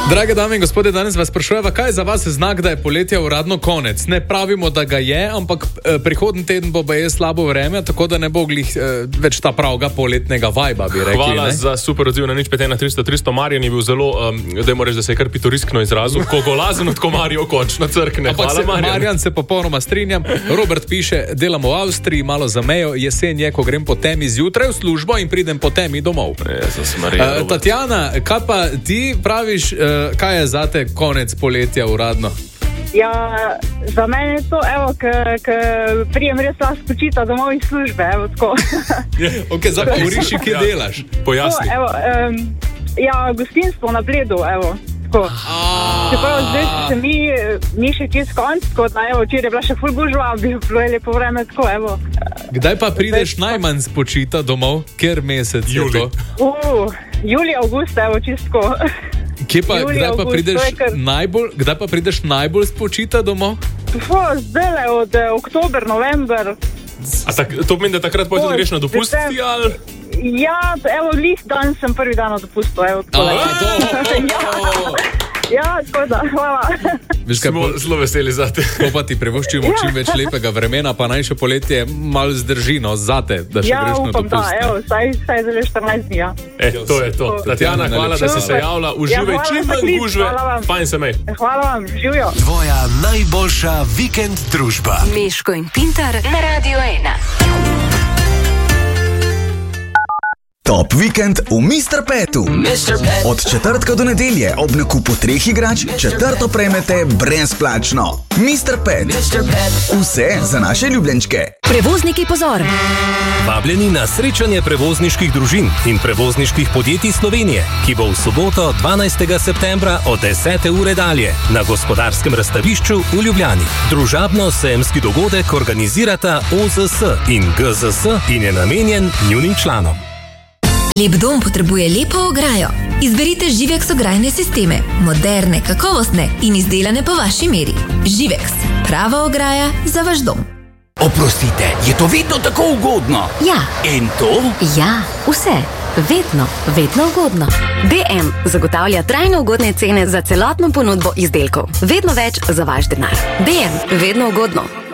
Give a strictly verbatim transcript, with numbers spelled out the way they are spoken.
Drage dame in gospodje, danes vas sprašujeva, kaj je za vas znak, da je poletje uradno konec. Ne pravimo, da ga je, ampak eh, prihodnji teden bo je slabo vreme, tako da ne bo glih eh, več ta pravga poletnega vajba, bi rekli. Hvala ne? za super odziv na nič pet ena tristo tristo. Marjan je bil zelo, um, da moraš, da se je kar pitoriskno izrazil, ko golazen od komarjev končno crkne. Hvala, se, Marjan. Marjan se popolnoma strinjam. Robert piše, delam v Avstriji, malo za mejo, jesen je, ko grem po temi zjutraj v službo in pridem po temi domov. Jezus Marija, uh, Tatjana, kaj pa ti praviš, uh, kaj je zate konec poletja uradno? Ja, za mene je to, evo, ko prijem res lahko spočita domov iz službe, evo, tako. Ok, zdaj pa v Riši, kje ja, delaš? Pojasni. To, evo, um, ja, gostinstvo na Bledu, evo, tako. Čeprav zdaj se mi, ni še čez konc, tako da, evo, včeraj je bila še ful gužva, bi bilo je lepo vreme, tako, evo. Kdaj pa prideš Zdaj, najmanj spočita domov? Ker mesec je to? Uh, Julij, avgust, evo, čistko. Kje pa, Julij, kdaj, pa avgust, prideš kar... najbolj, kdaj pa prideš najbolj spočita domov? Fo, zdaj od eh, oktober, november. A tak, to pomeni, da takrat potem greš na dopust, ali? Ja, evo, lih dan sem prvi dan na dopustu, evo. Ja, tako da, hvala. Viš, kaj, Smo po, zelo veseli za te. To pa ti prevoščimo čim več lepega vremena, pa naj še poletje malo zdrži, no, zate, da še ja, greš na upam, dopust. Ja, evo, saj, saj zelo štirinajst dni, ja. E, to je to. Tatjana, hvala, da si se javila. Uživaj ja, čim manj gužve. Fajn se mej. Hvala vam, živijo. Tvoja najboljša vikend družba. Meško in Pintar na Radio ena. Top vikend v mister Petu. mister Pet. Od četrtka do nedelje ob nakupu treh igrač četrto prejmete brezplačno. mister Pet. mister Pet. Vse za naše ljubljenčke. Prevozniki, pozor! Vabljeni na srečanje prevozniških družin in prevozniških podjetij Slovenije, ki bo v soboto dvanajstega septembra od desete ure dalje na Gospodarskem razstavišču v Ljubljani. Družabno-sejemski dogodek organizirata O Z S in G Z S in je namenjen njunim članom. Lep dom potrebuje lepo ograjo. Izberite Živex ograjne sisteme. Moderne, kakovostne in izdelane po vaši meri. Živex. Prava ograja za vaš dom. Oprostite, je to vedno tako ugodno? Ja. In to? Ja, vse. Vedno, vedno ugodno. B M zagotavlja trajno ugodne cene za celotno ponudbo izdelkov. Vedno več za vaš denar. B M, vedno ugodno.